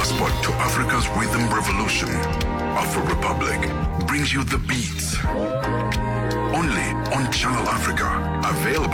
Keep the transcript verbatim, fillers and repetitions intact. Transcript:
passport to Africa's rhythm revolution. Afro Republic brings you the beats. Only on Channel Africa. Available